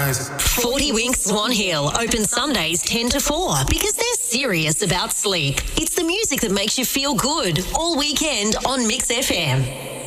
days. 40 Winks Swan Hill, open Sundays 10 to 4 because they're serious about sleep. It's the music that makes you feel good all weekend on Mix FM.